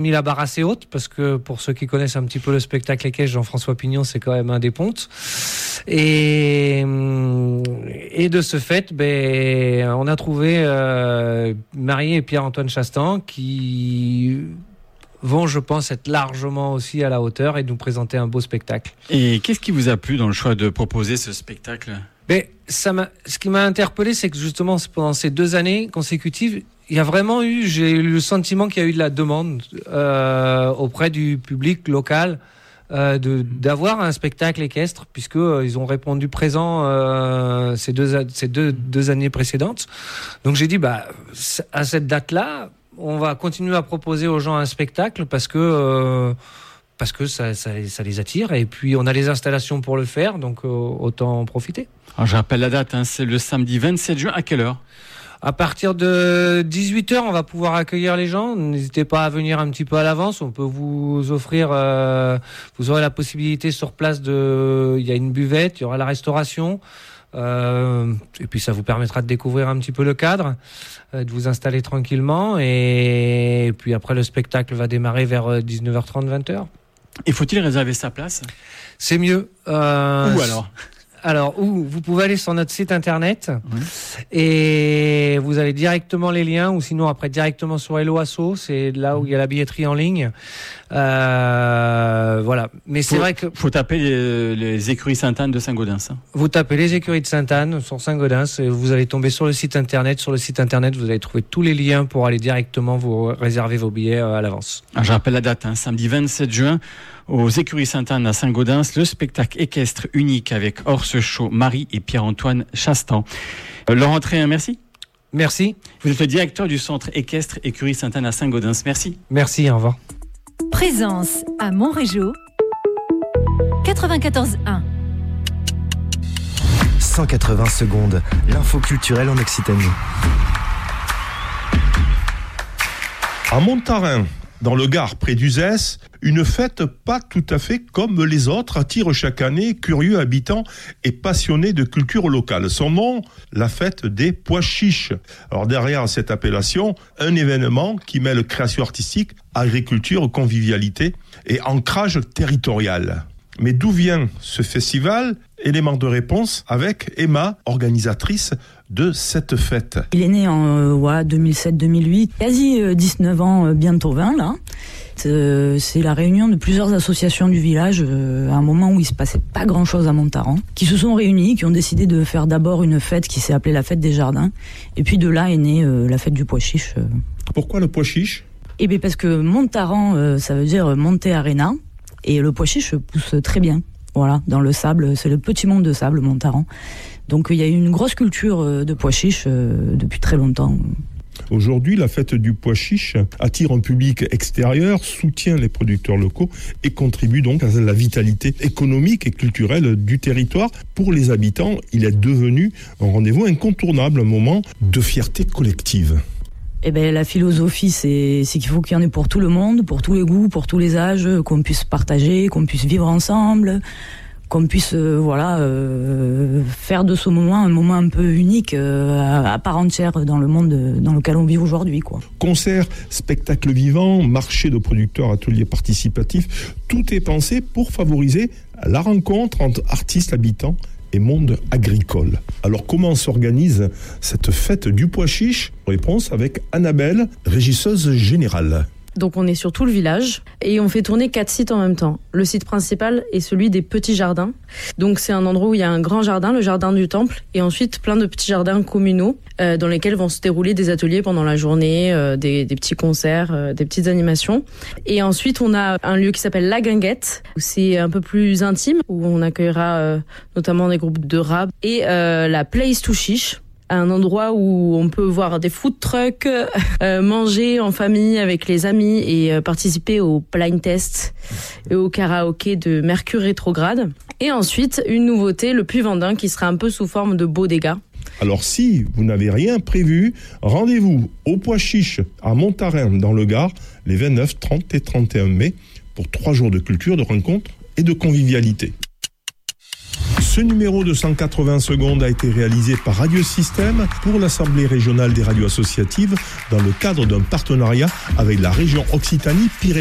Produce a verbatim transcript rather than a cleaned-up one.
mis la barre assez haute parce que pour ceux qui connaissent un petit peu le spectacle équestre, Jean-François Pignon, c'est quand même un des pontes. Et, et de ce fait, ben, on a trouvé euh, Marie et Pierre-Antoine Chastan qui vont, je pense, être largement aussi à la hauteur et nous présenter un beau spectacle. Et qu'est-ce qui vous a plu dans le choix de proposer ce spectacle ? Ben, ça m'a, ce qui m'a interpellé, c'est que justement, pendant ces deux années consécutives, il y a vraiment eu, j'ai eu le sentiment qu'il y a eu de la demande euh, auprès du public local euh, de, d'avoir un spectacle équestre, puisque euh, ils ont répondu présent euh, ces deux ces deux deux années précédentes. Donc j'ai dit, bah à cette date-là, on va continuer à proposer aux gens un spectacle parce que euh, parce que ça, ça ça les attire, et puis on a les installations pour le faire, donc euh, autant en profiter. Alors je rappelle la date, hein, c'est le samedi vingt-sept juin. À quelle heure ? À partir de dix-huit heures, on va pouvoir accueillir les gens. N'hésitez pas à venir un petit peu à l'avance. On peut vous offrir, euh, vous aurez la possibilité sur place de, il y a une buvette, il y aura la restauration. Euh, et puis ça vous permettra de découvrir un petit peu le cadre, euh, de vous installer tranquillement. Et, et puis après, le spectacle va démarrer vers dix-neuf heures trente, vingt heures. Et faut-il réserver sa place ? C'est mieux. Euh, Où alors ? Alors, où vous pouvez aller sur notre site internet, oui. Et vous avez directement les liens, ou sinon après directement sur Hello Asso, c'est là où il y a la billetterie en ligne. Euh, voilà. Mais c'est faut, vrai que faut taper les, les écuries Sainte-Anne de Saint-Gaudens. Hein. Vous tapez les écuries de Sainte-Anne sur Saint-Gaudens et vous allez tomber sur le site internet. Sur le site internet, vous allez trouver tous les liens pour aller directement vous réserver vos billets à l'avance. Ah, je rappelle la date, hein, samedi vingt-sept juin. Aux écuries Sainte-Anne à Saint-Gaudens, le spectacle équestre unique avec Horse Show, Marie et Pierre-Antoine Chastan. Euh, Laurent Tréhin, merci. Merci. Vous êtes le directeur du centre équestre écurie Sainte-Anne à Saint-Gaudens. Merci. Merci, au revoir. Présence à Montrégeau, quatre-vingt-quatorze un. cent quatre-vingts secondes, l'info culturelle en Occitanie. À Montarin, dans le Gard, près d'Uzès, une fête pas tout à fait comme les autres attire chaque année curieux habitants et passionnés de culture locale. Son nom, la fête des pois chiches. Alors derrière cette appellation, un événement qui mêle création artistique, agriculture, convivialité et ancrage territorial. Mais d'où vient ce festival ? Élément de réponse avec Emma, organisatrice de cette fête. Il est né en euh, ouais, deux mille sept deux mille huit, quasi euh, dix-neuf ans, euh, bientôt vingt là. C'est, c'est la réunion de plusieurs associations du village euh, à un moment où il se passait pas grand chose à Montaran, qui se sont réunis, qui ont décidé de faire d'abord une fête qui s'est appelée la fête des jardins, et puis de là est née euh, la fête du pois chiche. Euh. Pourquoi le pois chiche ? Eh bien parce que Montaran, euh, ça veut dire Monte Arena, et le pois chiche pousse très bien. Voilà, dans le sable, c'est le petit monde de sable, Montaran. Donc il y a une grosse culture de pois chiches euh, depuis très longtemps. Aujourd'hui, la fête du pois chiche attire un public extérieur, soutient les producteurs locaux et contribue donc à la vitalité économique et culturelle du territoire. Pour les habitants, il est devenu un rendez-vous incontournable, un moment de fierté collective. Eh ben, la philosophie, c'est, c'est qu'il faut qu'il y en ait pour tout le monde, pour tous les goûts, pour tous les âges, qu'on puisse partager, qu'on puisse vivre ensemble, qu'on puisse euh, voilà euh, faire de ce moment un moment un peu unique euh, à, à part entière dans le monde dans lequel on vit aujourd'hui, quoi. Concerts, spectacles vivants, marché de producteurs, ateliers participatifs, tout est pensé pour favoriser la rencontre entre artistes, habitants et monde agricole. Alors comment s'organise cette fête du pois chiche ? Réponse avec Annabelle, régisseuse générale. Donc on est sur tout le village et on fait tourner quatre sites en même temps. Le site principal est celui des petits jardins. Donc c'est un endroit où il y a un grand jardin, le jardin du temple, et ensuite plein de petits jardins communaux euh, dans lesquels vont se dérouler des ateliers pendant la journée, euh, des, des petits concerts, euh, des petites animations. Et ensuite on a un lieu qui s'appelle La Guinguette, où c'est un peu plus intime, où on accueillera euh, notamment des groupes de rap, et euh, la Place to Chiche, un endroit où on peut voir des food trucks, euh, manger en famille avec les amis et euh, participer au blind test et au karaoké de Mercure Rétrograde. Et ensuite, une nouveauté, le Puy Vendin, qui sera un peu sous forme de beaux dégâts. Alors si vous n'avez rien prévu, rendez-vous au Pois Chiche à Montarin dans le Gard les vingt-neuf, trente et trente et un mai pour trois jours de culture, de rencontres et de convivialité. Ce numéro de cent quatre-vingts secondes a été réalisé par Radiosystème pour l'Assemblée régionale des radios associatives dans le cadre d'un partenariat avec la région Occitanie-Pyrénées.